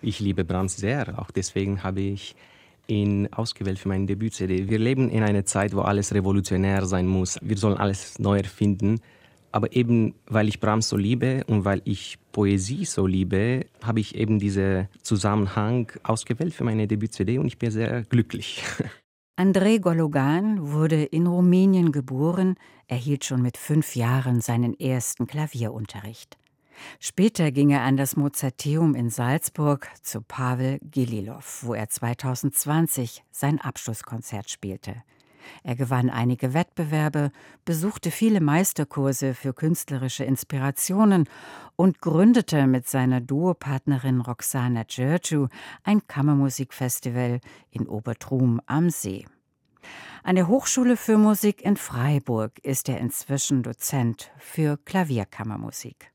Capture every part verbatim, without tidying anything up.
Ich liebe Brahms sehr, auch deswegen habe ich ihn ausgewählt für meine Debüt-C D. Wir leben in einer Zeit, wo alles revolutionär sein muss. Wir sollen alles neu erfinden. Aber eben, weil ich Brahms so liebe und weil ich Poesie so liebe, habe ich eben diesen Zusammenhang ausgewählt für meine Debüt-C D und ich bin sehr glücklich. Andrei Gologan wurde in Rumänien geboren, erhielt schon mit fünf Jahren seinen ersten Klavierunterricht. Später ging er an das Mozarteum in Salzburg zu Pavel Gililov, wo er zweitausendzwanzig sein Abschlusskonzert spielte. Er gewann einige Wettbewerbe, besuchte viele Meisterkurse für künstlerische Inspirationen und gründete mit seiner Duopartnerin Roxana Giurgiu ein Kammermusikfestival in Obertrum am See. An der Hochschule für Musik in Freiburg ist er inzwischen Dozent für Klavierkammermusik.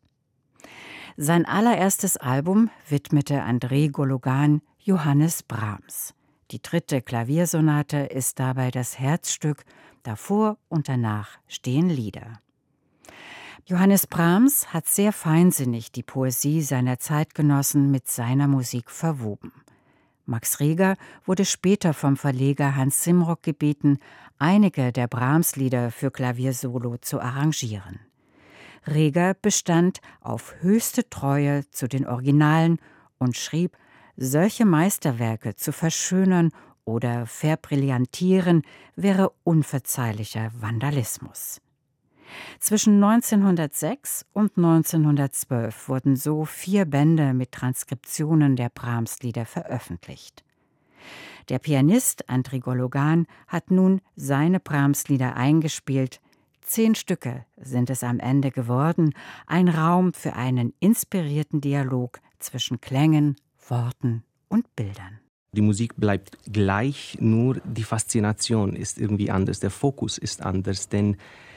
Sein allererstes Album widmete Andrei Gologan Johannes Brahms. Die dritte Klaviersonate ist dabei das Herzstück, davor und danach stehen Lieder. Johannes Brahms hat sehr feinsinnig die Poesie seiner Zeitgenossen mit seiner Musik verwoben. Max Reger wurde später vom Verleger Hans Simrock gebeten, einige der Brahms-Lieder für Klaviersolo zu arrangieren. Reger bestand auf höchste Treue zu den Originalen und schrieb, solche Meisterwerke zu verschönern oder verbrillantieren wäre unverzeihlicher Vandalismus. Zwischen neunzehnhundertsechs und neunzehnhundertzwölf wurden so vier Bände mit Transkriptionen der Brahms-Lieder veröffentlicht. Der Pianist Andrei Gologan hat nun seine Brahms-Lieder eingespielt. Zehn Stücke sind es am Ende geworden, ein Raum für einen inspirierten Dialog zwischen Klängen, Worten und Bildern. Die Musik bleibt gleich, nur die Faszination ist irgendwie anders, der Fokus ist anders, denn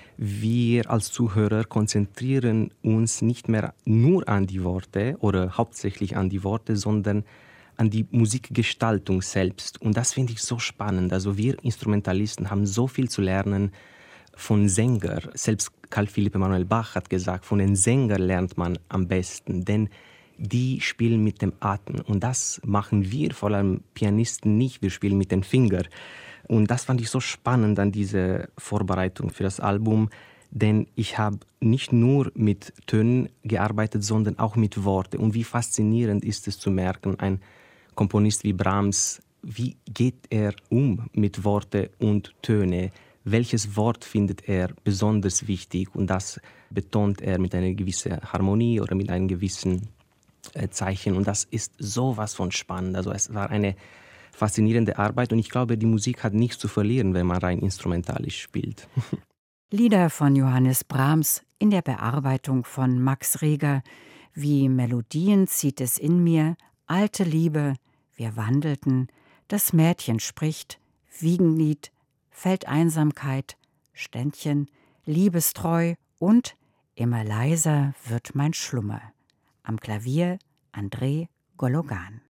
wir als Zuhörer konzentrieren uns nicht mehr nur an die Worte oder hauptsächlich an die Worte, sondern an die Musikgestaltung selbst. Und das finde ich so spannend. Also wir Instrumentalisten haben so viel zu lernen von Sängern. Selbst Carl Philipp Emanuel Bach hat gesagt, von den Sängern lernt man am besten, denn die spielen mit dem Atem. Und das machen wir, vor allem Pianisten, nicht. Wir spielen mit den Fingern. Und das fand ich so spannend an dieser Vorbereitung für das Album, denn ich habe nicht nur mit Tönen gearbeitet, sondern auch mit Worten. Und wie faszinierend ist es zu merken, ein Komponist wie Brahms, wie geht er um mit Worten und Töne? Welches Wort findet er besonders wichtig? Und das betont er mit einer gewissen Harmonie oder mit einem gewissen äh, Zeichen. Und das ist sowas von spannend. Also es war eine faszinierende Arbeit und ich glaube, die Musik hat nichts zu verlieren, wenn man rein instrumentalisch spielt. Lieder von Johannes Brahms in der Bearbeitung von Max Reger, wie Melodien zieht es in mir, alte Liebe, wir wandelten, das Mädchen spricht, Wiegenlied, Feldeinsamkeit, Ständchen, Liebestreu und immer leiser wird mein Schlummer. Am Klavier Andrei Gologan.